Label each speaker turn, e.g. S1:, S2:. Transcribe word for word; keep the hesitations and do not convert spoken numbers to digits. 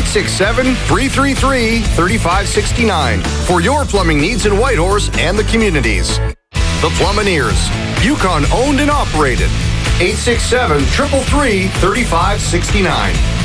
S1: six seven, three three three, three five six nine for your plumbing needs in Whitehorse and the communities. The Plumineers, Yukon owned and operated. eight six seven, three three three, three five six nine.